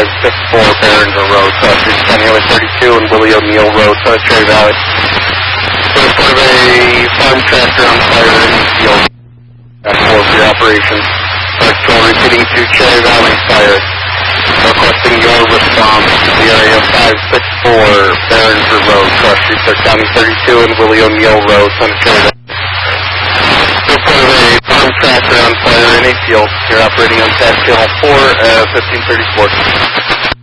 564 Barringer Road, Southeast County Highway 32 and Willie O'Neill Road, South Cherry Valley. Report of a farm tractor on fire in the field. That's 4 for your operations. Patrol repeating to Cherry Valley Fire. Requesting your response to the area of 564 Barringer Road, South County 32 and Willie O'Neill Road, South Cherry Valley. Report of a farm tractor on fire in a field. You're operating on task channel 4 at 1534.